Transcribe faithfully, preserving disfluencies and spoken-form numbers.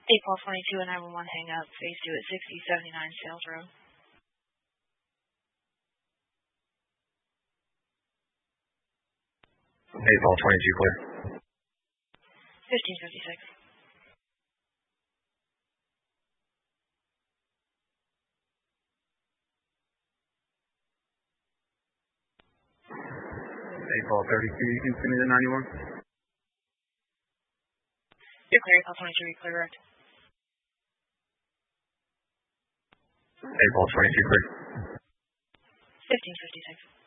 eight ball twenty-two and nine one one hang up, phase two at sixty seventy-nine Sales Road. eight ball twenty-two clear. fifteen fifty-six. eight ball thirty-two, you can send me the ninety-one? You're clear, eight ball twenty-two, clear direct. eight ball twenty-two clear. fifteen fifty-six.